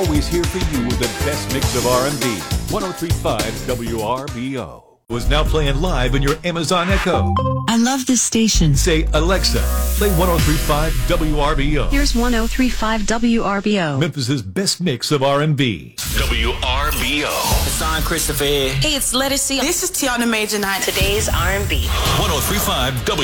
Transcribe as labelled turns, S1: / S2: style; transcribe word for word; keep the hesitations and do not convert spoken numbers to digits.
S1: Always here for you with the best mix of R and B. one oh three point five W R B O. Was now playing live in your Amazon Echo.
S2: I love this station.
S1: Say, Alexa, play one oh three point five W R B O.
S2: Here's one oh three point five W R B O.
S1: Memphis's best mix of R and B. W R B O.
S3: Hassan Christopher.
S4: Hey, it's Lettuce. This is Tiana Major Nine.
S5: Today's R and B.
S1: one oh three point five W R B O.